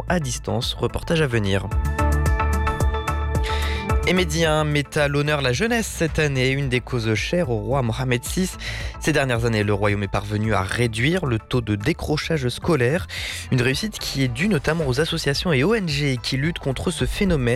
à distance. Reportage à venir. Et Média met à l'honneur la jeunesse cette année, une des causes chères au roi Mohamed VI. Ces dernières années, le royaume est parvenu à réduire le taux de décrochage scolaire. Une réussite qui est due notamment aux associations et ONG qui luttent contre ce phénomène.